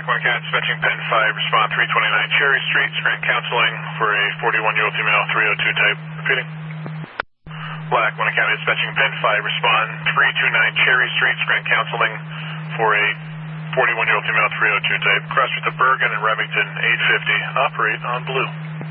1 Cat, dispatching Pen 5, respond 329 Cherry Street, screen counseling for a 41-year-old female, 302 type. Repeating. Black 1 Cat, dispatching Pen 5, respond 329 Cherry Street, screen counseling for a 41-year-old female, 302 type. Cross with the Bergen and Remington, 850. Operate on blue.